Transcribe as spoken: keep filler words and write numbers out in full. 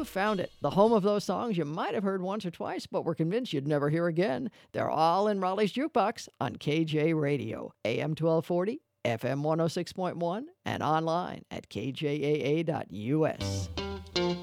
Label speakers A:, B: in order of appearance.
A: You've found it, the home of those songs you might have heard once or twice, but were convinced you'd never hear again. They're all in Raleigh's Jukebox on K J Radio, A M twelve forty, F M one oh six point one, and online at K J A A dot U S.